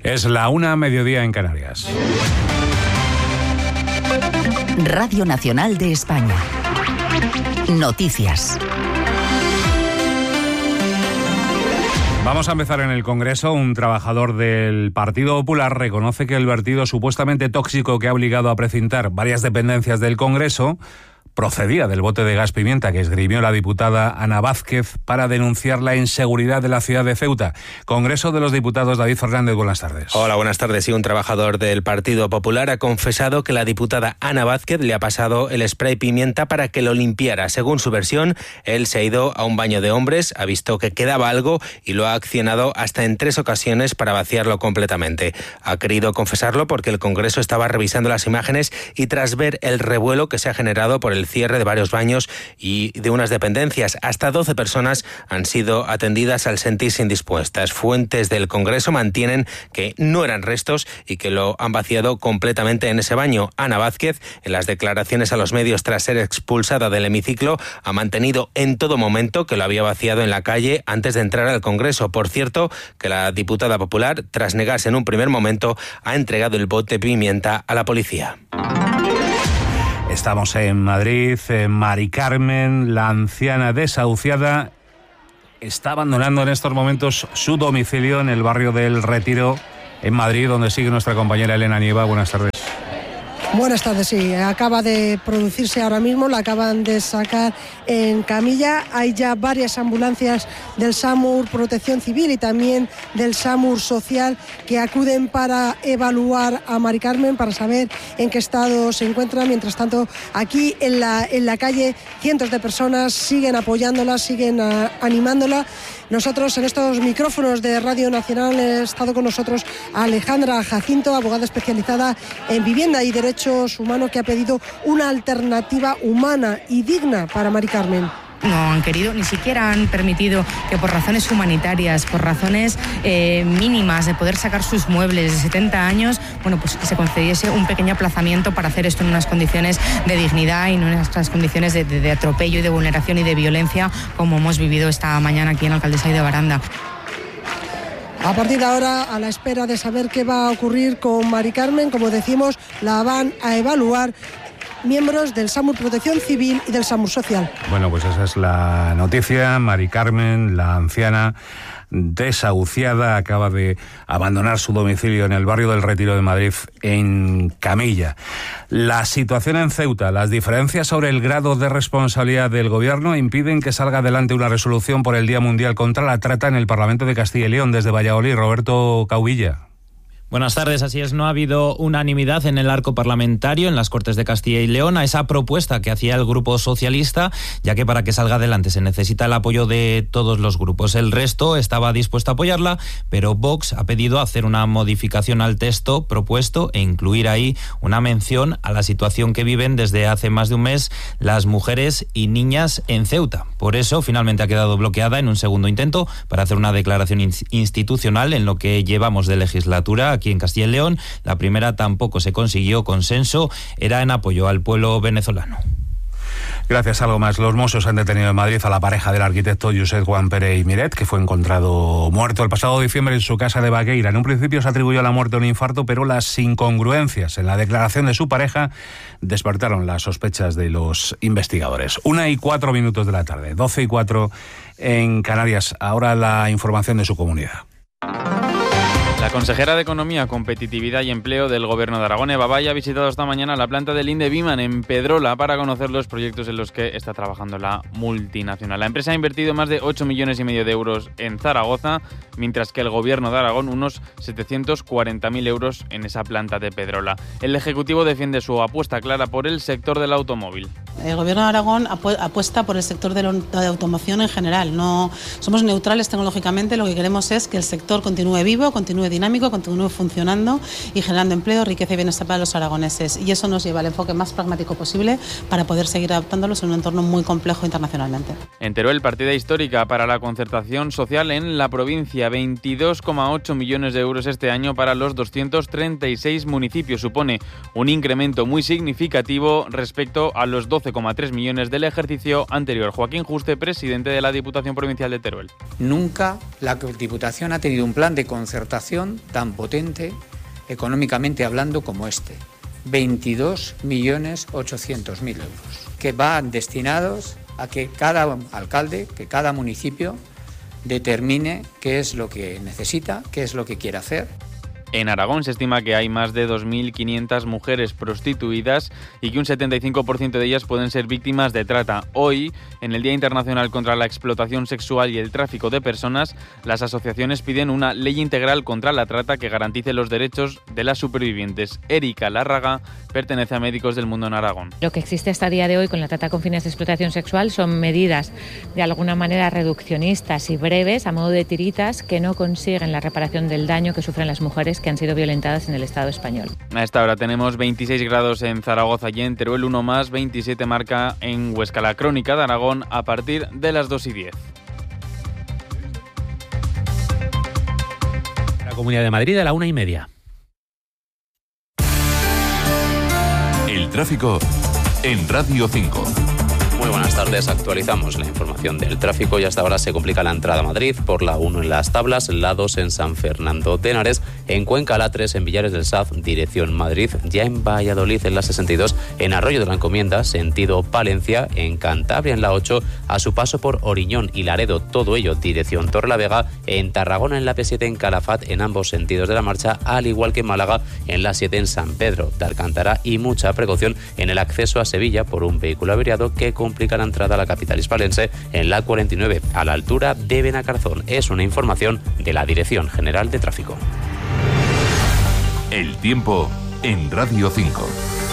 Es la 1:00 en Canarias. Radio Nacional de España. Noticias. Vamos a empezar en el Congreso. Un trabajador del Partido Popular reconoce que el vertido supuestamente tóxico que ha obligado a precintar varias dependencias del Congreso procedía del bote de gas pimienta que esgrimió la diputada Ana Vázquez para denunciar la inseguridad de la ciudad de Ceuta. Congreso de los Diputados, David Fernández, buenas tardes. Hola, buenas tardes. Sí, un trabajador del Partido Popular ha confesado que la diputada Ana Vázquez le ha pasado el spray pimienta para que lo limpiara. Según su versión, él se ha ido a un baño de hombres, ha visto que quedaba algo y lo ha accionado hasta en 3 ocasiones para vaciarlo completamente. Ha querido confesarlo porque el Congreso estaba revisando las imágenes y tras ver el revuelo que se ha generado por el cierre de varios baños y de unas dependencias. Hasta 12 personas han sido atendidas al sentirse indispuestas. Fuentes del Congreso mantienen que no eran restos y que lo han vaciado completamente en ese baño. Ana Vázquez, en las declaraciones a los medios tras ser expulsada del hemiciclo, ha mantenido en todo momento que lo había vaciado en la calle antes de entrar al Congreso. Por cierto, que la diputada popular, tras negarse en un primer momento, ha entregado el bote de pimienta a la policía. Estamos en Madrid. Mari Carmen, la anciana desahuciada, está abandonando en estos momentos su domicilio en el barrio del Retiro, en Madrid, donde sigue nuestra compañera Elena Nieva. Buenas tardes. Buenas tardes, sí. Acaba de producirse ahora mismo, la acaban de sacar en camilla. Hay ya varias ambulancias del SAMUR Protección Civil y también del SAMUR Social que acuden para evaluar a Mari Carmen, para saber en qué estado se encuentra. Mientras tanto, aquí en la calle, cientos de personas siguen apoyándola, siguen animándola. Nosotros en estos micrófonos de Radio Nacional he estado con nosotros a Alejandra Jacinto, abogada especializada en vivienda y derechos humanos, que ha pedido una alternativa humana y digna para Mari Carmen. No han querido, ni siquiera han permitido que por razones humanitarias, por razones mínimas de poder sacar sus muebles de 70 años, bueno, pues que se concediese un pequeño aplazamiento para hacer esto en unas condiciones de dignidad y no en unas condiciones de atropello y de vulneración y de violencia como hemos vivido esta mañana aquí en Alcaldesa y de Baranda. A partir de ahora, a la espera de saber qué va a ocurrir con Mari Carmen, como decimos, la van a evaluar miembros del SAMUR Protección Civil y del SAMUR Social. Bueno, pues esa es la noticia. Mari Carmen, la anciana desahuciada, acaba de abandonar su domicilio en el barrio del Retiro de Madrid en camilla. La situación en Ceuta, las diferencias sobre el grado de responsabilidad del gobierno impiden que salga adelante una resolución por el Día Mundial contra la Trata en el Parlamento de Castilla y León. Desde Valladolid, Roberto Cauvilla. Buenas tardes, así es, no ha habido unanimidad en el arco parlamentario en las Cortes de Castilla y León a esa propuesta que hacía el Grupo Socialista, ya que para que salga adelante se necesita el apoyo de todos los grupos. El resto estaba dispuesto a apoyarla, pero Vox ha pedido hacer una modificación al texto propuesto e incluir ahí una mención a la situación que viven desde hace más de un mes las mujeres y niñas en Ceuta. Por eso, finalmente ha quedado bloqueada en un segundo intento para hacer una declaración institucional en lo que llevamos de legislatura aquí en Castilla y León. La primera tampoco se consiguió consenso, era en apoyo al pueblo venezolano. Gracias. Algo más. Los Mossos han detenido en Madrid a la pareja del arquitecto Josep Juan Pérez y Miret, que fue encontrado muerto el pasado diciembre en su casa de Baqueira. En un principio se atribuyó la muerte a un infarto, pero las incongruencias en la declaración de su pareja despertaron las sospechas de los investigadores. 1:04 de la tarde, 12:04 en Canarias. Ahora la información de su comunidad. La consejera de Economía, Competitividad y Empleo del Gobierno de Aragón, Eva Valle, ha visitado esta mañana la planta del Indebiman en Pedrola para conocer los proyectos en los que está trabajando la multinacional. La empresa ha invertido más de 8,5 millones de euros en Zaragoza, mientras que el Gobierno de Aragón unos 740.000 euros en esa planta de Pedrola. El Ejecutivo defiende su apuesta clara por el sector del automóvil. El Gobierno de Aragón apuesta por el sector de la automoción en general. No somos neutrales tecnológicamente, lo que queremos es que el sector continúe vivo, continúe dinámico, continúe funcionando y generando empleo, riqueza y bienestar para los aragoneses. Y eso nos lleva al enfoque más pragmático posible para poder seguir adaptándolos en un entorno muy complejo internacionalmente. En Teruel, partida histórica para la concertación social en la provincia. 22,8 millones de euros este año para los 236 municipios. Supone un incremento muy significativo respecto a los 12 12,3 millones del ejercicio anterior. Joaquín Juste, presidente de la Diputación Provincial de Teruel. Nunca la Diputación ha tenido un plan de concertación tan potente, económicamente hablando, como este. 22.800.000 euros, que van destinados a que cada alcalde, que cada municipio determine qué es lo que necesita, qué es lo que quiere hacer. En Aragón se estima que hay más de 2.500 mujeres prostituidas y que un 75% de ellas pueden ser víctimas de trata. Hoy, en el Día Internacional contra la Explotación Sexual y el Tráfico de Personas, las asociaciones piden una ley integral contra la trata que garantice los derechos de las supervivientes. Erika Lárraga pertenece a Médicos del Mundo en Aragón. Lo que existe hasta el día de hoy con la trata con fines de explotación sexual son medidas de alguna manera reduccionistas y breves, a modo de tiritas, que no consiguen la reparación del daño que sufren las mujeres que han sido violentadas en el Estado español. A esta hora tenemos 26 grados en Zaragoza y en Teruel, 1 más, 27 marca en Huesca. La crónica de Aragón a partir de las 2:10. La Comunidad de Madrid a la 1:30. El tráfico en Radio 5. Muy buenas tardes, actualizamos la información del tráfico y hasta ahora se complica la entrada a Madrid por la 1 en Las Tablas, la 2 en San Fernando de Henares, en Cuenca la 3 en Villares del Saz, dirección Madrid, ya en Valladolid en la 62, en Arroyo de la Encomienda, sentido Palencia, en Cantabria en la 8, a su paso por Oriñón y Laredo, todo ello dirección Torrelavega, en Tarragona en la P7 en Calafat, en ambos sentidos de la marcha, al igual que en Málaga en la 7 en San Pedro de Alcántara y mucha precaución en el acceso a Sevilla por un vehículo averiado que complica la entrada a la capital hispalense en la 49 a la altura de Benacarzón. Es una información de la Dirección General de Tráfico. El tiempo en Radio 5.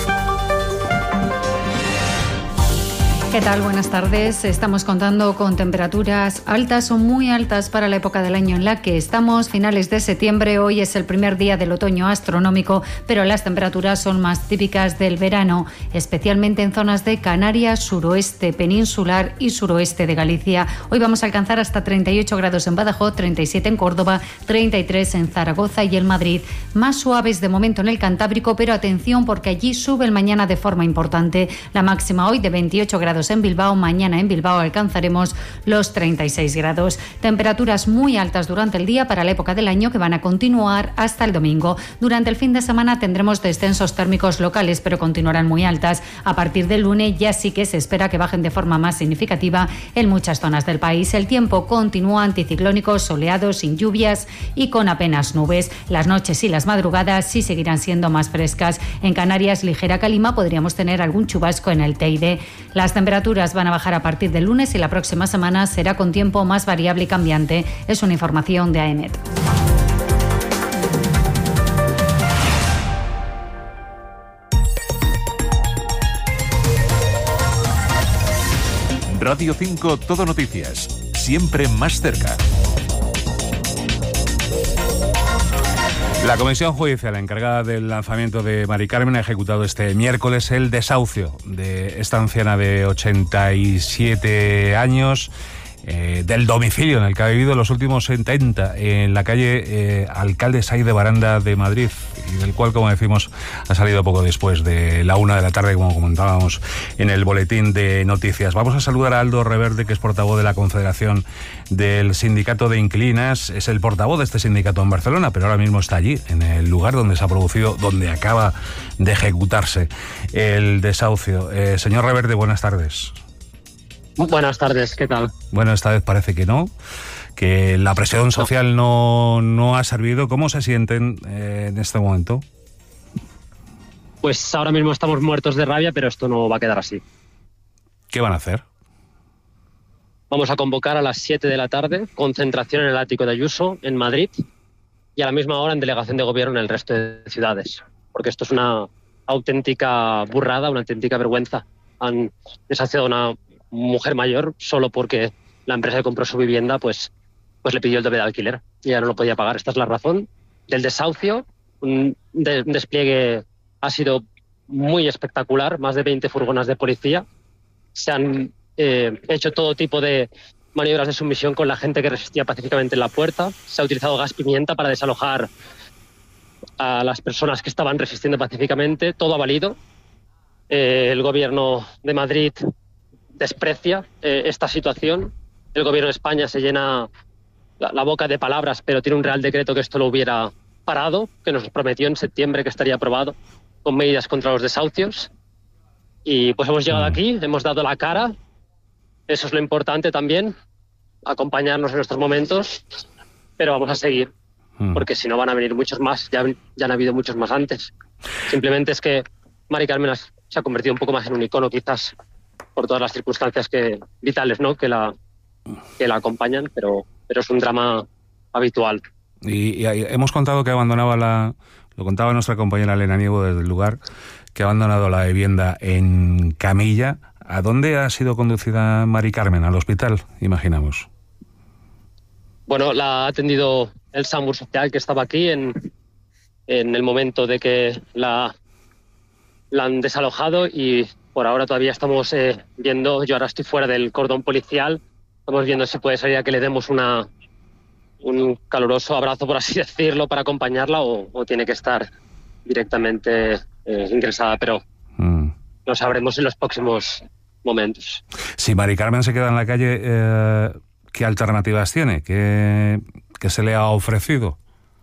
¿Qué tal? Buenas tardes. Estamos contando con temperaturas altas o muy altas para la época del año en la que estamos, finales de septiembre. Hoy es el primer día del otoño astronómico, pero las temperaturas son más típicas del verano, especialmente en zonas de Canarias, suroeste peninsular y suroeste de Galicia. Hoy vamos a alcanzar hasta 38 grados en Badajoz, 37 en Córdoba, 33 en Zaragoza y en Madrid. Más suaves de momento en el Cantábrico, pero atención porque allí sube el mañana de forma importante. La máxima hoy de 28 grados en Bilbao, mañana en Bilbao alcanzaremos los 36 grados. Temperaturas muy altas durante el día para la época del año que van a continuar hasta el domingo. Durante el fin de semana tendremos descensos térmicos locales, pero continuarán muy altas. A partir del lunes ya sí que se espera que bajen de forma más significativa en muchas zonas del país. El tiempo continúa anticiclónico, soleado, sin lluvias y con apenas nubes. Las noches y las madrugadas sí seguirán siendo más frescas. En Canarias, ligera calima, podríamos tener algún chubasco en el Teide. Las temperaturas van a bajar a partir del lunes y la próxima semana será con tiempo más variable y cambiante. Es una información de AEMET. Radio 5 Todo Noticias, siempre más cerca. La Comisión Judicial encargada del lanzamiento de Mari Carmen ha ejecutado este miércoles el desahucio de esta anciana de 87 años, del domicilio en el que ha vivido los últimos 70, en la calle Alcalde Saiz de Baranda de Madrid, y del cual, como decimos, ha salido poco después de la 1 de la tarde, como comentábamos en el boletín de noticias. Vamos a saludar a Aldo Reverde, que es portavoz de la Confederación del Sindicato de Inquilinas. Es el portavoz de este sindicato en Barcelona, pero ahora mismo está allí, en el lugar donde se ha producido, donde acaba de ejecutarse el desahucio. Señor Reverde, buenas tardes. Buenas tardes, ¿qué tal? Bueno, esta vez parece que no, que la presión social no ha servido. ¿Cómo se sienten en este momento? Pues ahora mismo estamos muertos de rabia, pero esto no va a quedar así. ¿Qué van a hacer? Vamos a convocar a las 7 de la tarde, concentración en el ático de Ayuso, en Madrid, y a la misma hora en delegación de gobierno en el resto de ciudades, porque esto es una auténtica burrada, una auténtica vergüenza. Han desahuciado a una mujer mayor solo porque la empresa que compró su vivienda pues le pidió el doble de alquiler y ya no lo podía pagar. Esta es la razón del desahucio. Un despliegue ha sido muy espectacular, más de 20 furgonas de policía. Se han hecho todo tipo de maniobras de sumisión con la gente que resistía pacíficamente en la puerta. Se ha utilizado gas pimienta para desalojar a las personas que estaban resistiendo pacíficamente. Todo ha valido. El gobierno de Madrid desprecia esta situación. El gobierno de España se llena la boca de palabras, pero tiene un real decreto que esto lo hubiera parado, que nos prometió en septiembre que estaría aprobado con medidas contra los desahucios. Y pues hemos llegado aquí, hemos dado la cara. Eso es lo importante también, acompañarnos en estos momentos, pero vamos a seguir, porque si no van a venir muchos más, ya han habido muchos más antes. Simplemente es que Mari Carmen se ha convertido un poco más en un icono, quizás por todas las circunstancias vitales, ¿no?, que la acompañan, pero es un drama habitual. Y hemos contado que abandonaba lo contaba nuestra compañera Elena Niego desde el lugar, que ha abandonado la vivienda en camilla. ¿A dónde ha sido conducida Mari Carmen? ¿Al hospital, imaginamos? Bueno, la ha atendido el SAMUR social que estaba aquí en el momento de que la han desalojado, y por ahora todavía estamos viendo, yo ahora estoy fuera del cordón policial, estamos viendo si puede ser que le demos un caluroso abrazo, por así decirlo, para acompañarla, o tiene que estar directamente ingresada, pero lo sabremos en los próximos momentos. Si Mari Carmen se queda en la calle, ¿qué alternativas tiene? ¿Qué se le ha ofrecido?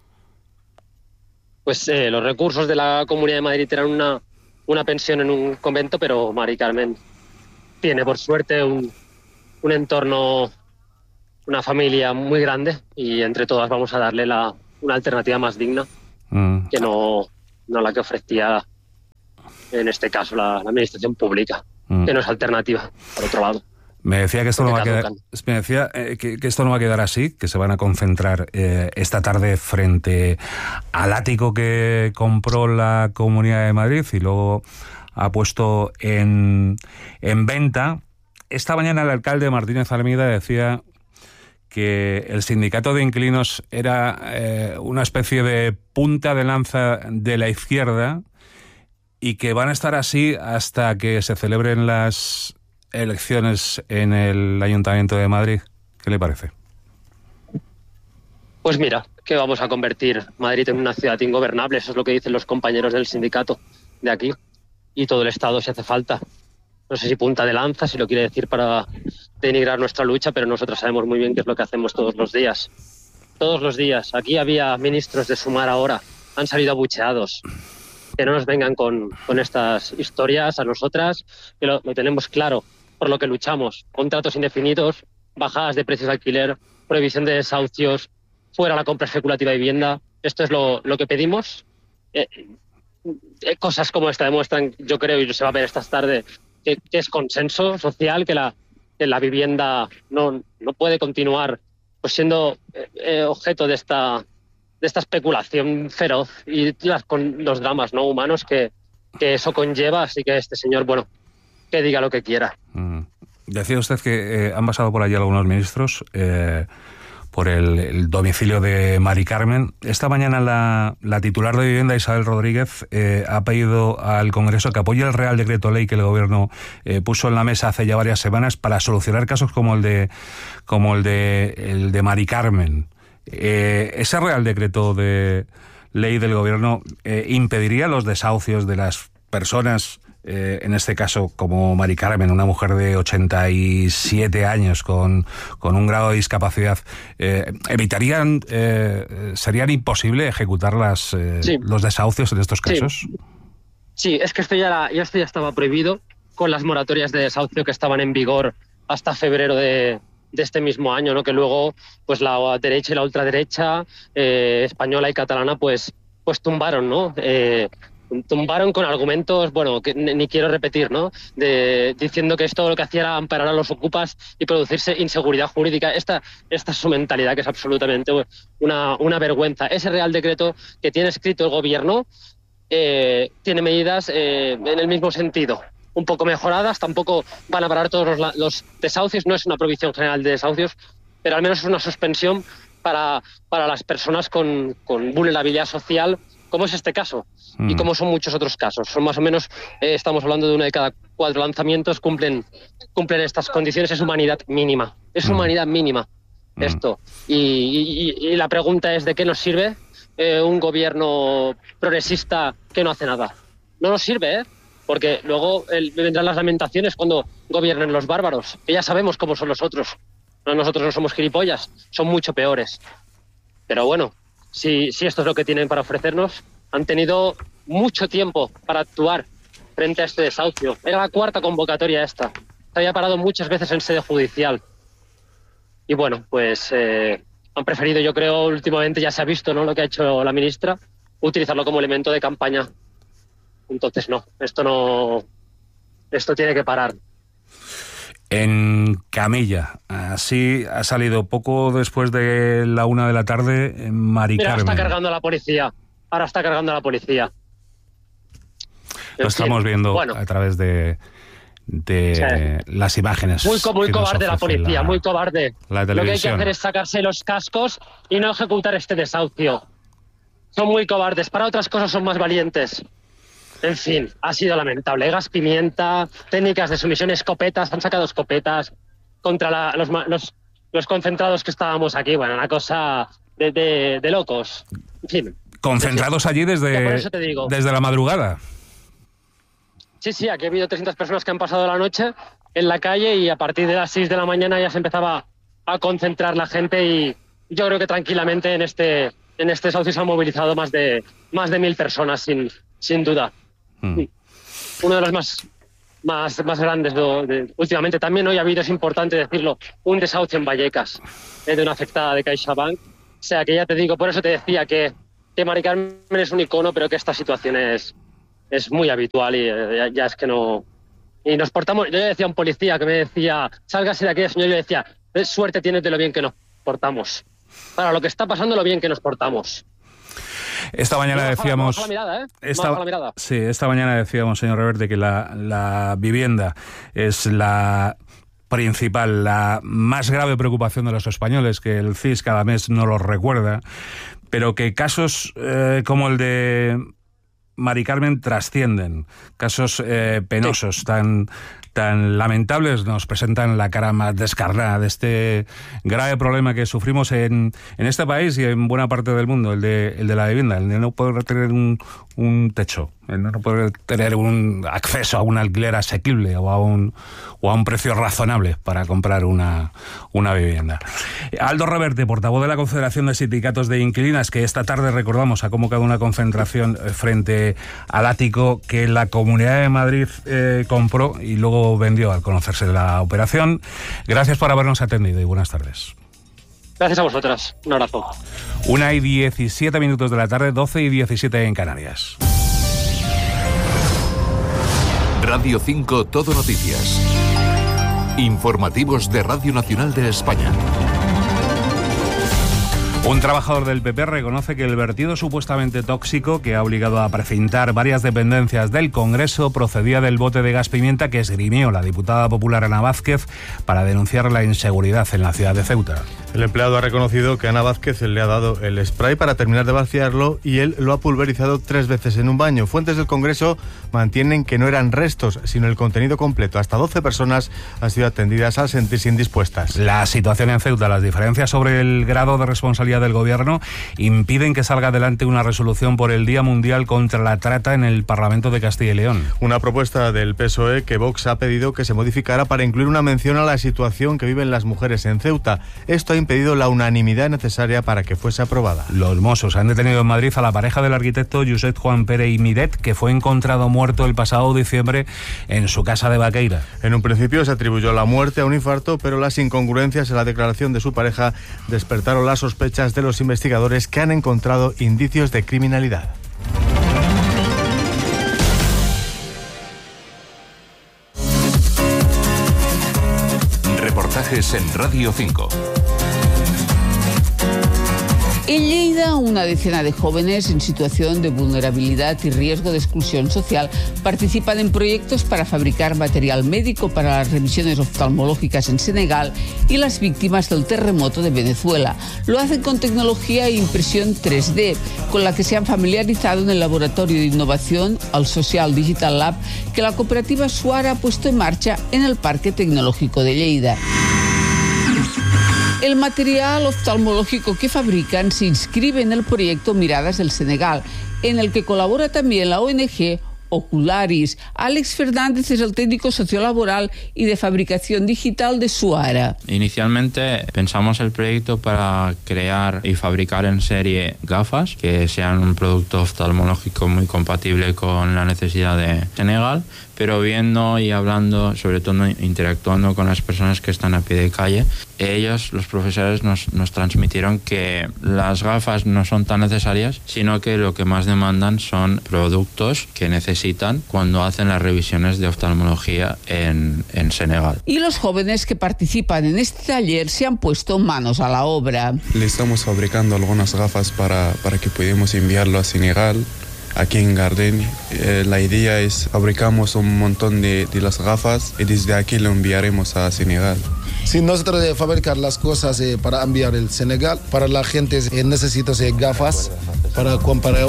Pues los recursos de la Comunidad de Madrid eran una pensión en un convento, pero Mari Carmen tiene, por suerte, un entorno, una familia muy grande, y entre todas vamos a darle una alternativa más digna que no la que ofrecía en este caso la administración pública, que no es alternativa, por otro lado. Me decía que esto no va a quedar, que esto no va a quedar así, que se van a concentrar esta tarde frente al ático que compró la Comunidad de Madrid y luego ha puesto en venta. Esta mañana el alcalde Martínez Almeida decía que el sindicato de inquilinos era una especie de punta de lanza de la izquierda y que van a estar así hasta que se celebren las elecciones en el Ayuntamiento de Madrid. ¿Qué le parece? Pues mira, que vamos a convertir Madrid en una ciudad ingobernable, eso es lo que dicen los compañeros del sindicato de aquí, y todo el Estado si hace falta. No sé si punta de lanza, si lo quiere decir para denigrar nuestra lucha, pero nosotros sabemos muy bien qué es lo que hacemos todos los días. Todos los días. Aquí había ministros de Sumar ahora, han salido abucheados. Que no nos vengan con estas historias a nosotras, que lo tenemos claro, por lo que luchamos. Contratos indefinidos, bajadas de precios de alquiler, prohibición de desahucios, fuera la compra especulativa de vivienda. Esto es lo que pedimos. Cosas como esta demuestran, yo creo, y se va a ver esta tarde, que es consenso social, que la vivienda no puede continuar pues siendo objeto de esta especulación feroz y con los dramas no humanos que eso conlleva. Así que este señor, bueno, que diga lo que quiera. Decía usted que han pasado por allí algunos ministros por el domicilio de Mari Carmen. Esta mañana la titular de Vivienda, Isabel Rodríguez, ha pedido al Congreso que apoye el Real Decreto Ley que el Gobierno puso en la mesa hace ya varias semanas para solucionar casos como el de Mari Carmen. ¿Ese Real Decreto de Ley del Gobierno impediría los desahucios de las personas, en este caso como Mari Carmen, una mujer de 87 años con un grado de discapacidad? ¿Serían imposible ejecutar los desahucios en estos casos? Sí, es que esto ya estaba prohibido con las moratorias de desahucio que estaban en vigor hasta febrero de este mismo año, ¿no? Que luego pues la derecha y la ultraderecha española y catalana pues tumbaron, ¿no? Tumbaron con argumentos, bueno, que ni quiero repetir, ¿no? Diciendo que esto lo que hacía era amparar a los ocupas y producirse inseguridad jurídica. Esta es su mentalidad, que es absolutamente una vergüenza. Ese Real Decreto que tiene escrito el Gobierno tiene medidas en el mismo sentido, un poco mejoradas. Tampoco van a parar todos los desahucios, no es una prohibición general de desahucios, pero al menos es una suspensión para las personas con vulnerabilidad social, como es este caso y como son muchos otros casos. Son más o menos, estamos hablando de 1 de cada 4 lanzamientos cumplen estas condiciones. Es humanidad mínima, esto. Y la pregunta es, ¿de qué nos sirve un gobierno progresista que no hace nada? No nos sirve, porque luego vendrán las lamentaciones cuando gobiernen los bárbaros, que ya sabemos cómo son los otros. Nosotros no somos gilipollas, son mucho peores. Pero bueno, si esto es lo que tienen para ofrecernos, han tenido mucho tiempo para actuar frente a este desahucio. Era la 4ª convocatoria esta. Se había parado muchas veces en sede judicial. Y bueno, pues han preferido, yo creo, últimamente ya se ha visto, ¿no?, lo que ha hecho la ministra, utilizarlo como elemento de campaña. Entonces esto tiene que parar. En Camilla, así ha salido poco después de la 1 de la tarde en Mari Carmen. Mira, está cargando la policía. Ahora está cargando la policía. Lo estamos viendo a través de las imágenes. Muy cobarde la policía, muy cobarde. Lo que hay que hacer es sacarse los cascos y no ejecutar este desahucio. Son muy cobardes. Para otras cosas son más valientes. En fin, ha sido lamentable. Gas pimienta, técnicas de sumisión, escopetas, han sacado escopetas contra los concentrados que estábamos aquí. Bueno, una cosa de locos. En fin. Concentrados allí desde la madrugada. Sí, aquí ha habido 300 personas que han pasado la noche en la calle y a partir de las 6 de la mañana ya se empezaba a concentrar la gente y yo creo que tranquilamente en este desahucio se han movilizado más de 1.000 personas sin duda. Uno de los más grandes últimamente. También hoy ha habido, es importante decirlo, un desahucio en Vallecas de una afectada de CaixaBank. O sea que ya te digo, por eso te decía que Mari Carmen es un icono, pero que esta situación es muy habitual y ya es que no... Y nos portamos... Yo le decía a un policía que me decía, sálgase de aquí, señor, y yo le decía, suerte tienes de lo bien que nos portamos. Para lo que está pasando, lo bien que nos portamos. Esta mañana decíamos... Baja la mirada, Sí, esta mañana decíamos, señor Reverte, que la vivienda es la principal, la más grave preocupación de los españoles, que el CIS cada mes no los recuerda, pero que casos como el de Mari Carmen trascienden, casos penosos, tan lamentables, nos presentan la cara más descarnada de este grave problema que sufrimos en este país y en buena parte del mundo, el de la vivienda, el de no poder tener un techo, el de no poder tener un acceso a un alquiler asequible o a un precio razonable para comprar una vivienda. Aldo Reverte, portavoz de la Confederación de Sindicatos de Inquilinas, que esta tarde, recordamos, ha convocado una concentración frente al ático que la Comunidad de Madrid compró y luego vendió al conocerse la operación. Gracias por habernos atendido y buenas tardes. Gracias a vosotras. Un abrazo. 1:17 de la tarde, 12:17 en Canarias. Radio 5 Todo Noticias. Informativos de Radio Nacional de España. Un trabajador del PP reconoce que el vertido supuestamente tóxico que ha obligado a precintar varias dependencias del Congreso procedía del bote de gas pimienta que esgrimió la diputada popular Ana Vázquez para denunciar la inseguridad en la ciudad de Ceuta. El empleado ha reconocido que Ana Vázquez le ha dado el spray para terminar de vaciarlo y él lo ha pulverizado 3 veces en un baño. Fuentes del Congreso mantienen que no eran restos, sino el contenido completo. Hasta 12 personas han sido atendidas al sentirse indispuestas. La situación en Ceuta, las diferencias sobre el grado de responsabilidad del Gobierno impiden que salga adelante una resolución por el Día Mundial contra la Trata en el Parlamento de Castilla y León. Una propuesta del PSOE que Vox ha pedido que se modificara para incluir una mención a la situación que viven las mujeres en Ceuta. Esto ha impedido la unanimidad necesaria para que fuese aprobada. Los Mossos han detenido en Madrid a la pareja del arquitecto Josep Juan Pere y Miret, que fue encontrado muerto el pasado diciembre en su casa de Baqueira. En un principio se atribuyó la muerte a un infarto, pero las incongruencias en la declaración de su pareja despertaron las sospechas de los investigadores, que han encontrado indicios de criminalidad. Reportajes en Radio 5. En Lleida, una decena de jóvenes en situación de vulnerabilidad y riesgo de exclusión social participan en proyectos para fabricar material médico para las revisiones oftalmológicas en Senegal y las víctimas del terremoto de Venezuela. Lo hacen con tecnología e impresión 3D, con la que se han familiarizado en el laboratorio de innovación, el Social Digital Lab, que la cooperativa Suara ha puesto en marcha en el Parque Tecnológico de Lleida. El material oftalmológico que fabrican se inscribe en el proyecto Miradas del Senegal, en el que colabora también la ONG Ocularis. Alex Fernández es el técnico sociolaboral y de fabricación digital de Suara. Inicialmente pensamos el proyecto para crear y fabricar en serie gafas que sean un producto oftalmológico muy compatible con la necesidad de Senegal, pero viendo y hablando, sobre todo interactuando con las personas que están a pie de calle, ellos, los profesores, nos transmitieron que las gafas no son tan necesarias, sino que lo que más demandan son productos que necesitan cuando hacen las revisiones de oftalmología en Senegal. Y los jóvenes que participan en este taller se han puesto manos a la obra. Le estamos fabricando algunas gafas para que podamos enviarlo a Senegal. Aquí en Gardeny, la idea es fabricamos un montón de las gafas y desde aquí lo enviaremos a Senegal. Si nosotros fabricar las cosas para enviar al Senegal, para la gente necesita gafas para comparar.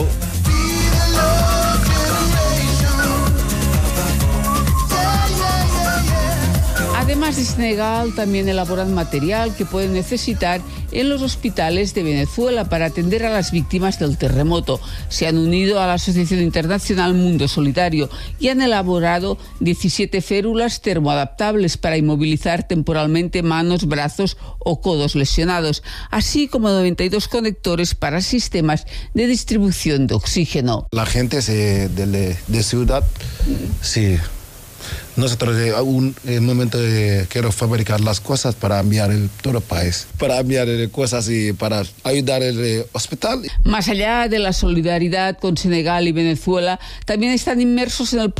Además de Senegal, también elaboran material que pueden necesitar en los hospitales de Venezuela para atender a las víctimas del terremoto. Se han unido a la Asociación Internacional Mundo Solidario y han elaborado 17 férulas termoadaptables para inmovilizar temporalmente manos, brazos o codos lesionados, así como 92 conectores para sistemas de distribución de oxígeno. La gente de ciudad, sí. Nosotros en un momento quiero fabricar las cosas para enviar todo el país, para enviar cosas y para ayudar al hospital. Más allá de la solidaridad con Senegal y Venezuela, también están inmersos en el